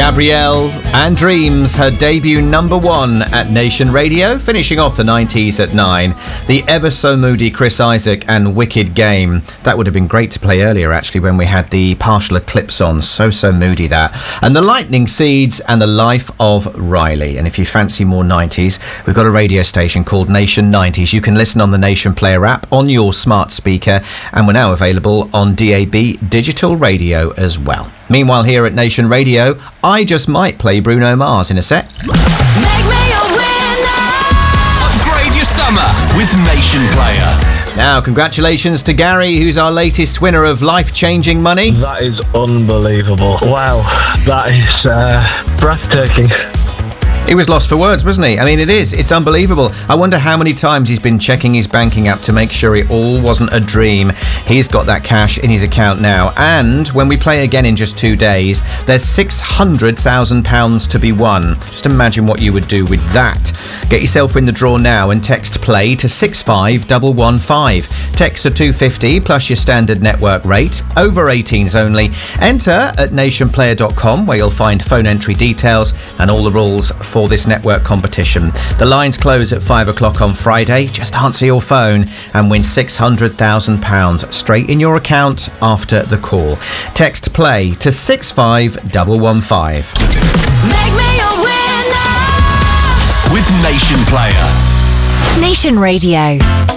Gabrielle and Dreams, her debut #1 at Nation Radio, finishing off the 90s at 9. The ever so moody Chris Isaak and Wicked Game. That would have been great to play earlier, actually, when we had the partial eclipse on. So moody, that. And the Lightning Seeds and The Life of Riley. And if you fancy more 90s, we've got a radio station called Nation 90s. You can listen on the Nation Player app on your smart speaker, and we're now available on DAB digital radio as well. Meanwhile, here at Nation Radio, I just might play Bruno Mars in a sec. Make me a winner. Upgrade your summer with Nation Player. Now, congratulations to Gary, who's our latest winner of life-changing money. That is unbelievable. Wow, that is breathtaking. He was lost for words, wasn't he? I mean, it is. It's unbelievable. I wonder how many times he's been checking his banking app to make sure it all wasn't a dream. He's got that cash in his account now. And when we play again in just 2 days, there's £600,000 to be won. Just imagine what you would do with that. Get yourself in the draw now and text PLAY to 65115. Text to 250 plus your standard network rate. Over 18s only. Enter at nationplayer.com, where you'll find phone entry details and all the rules for this network competition. The lines close at 5 o'clock on Friday. Just answer your phone and win £600,000 straight in your account after the call. Text PLAY to 65115. Make me a winner with Nation Player. Nation Radio.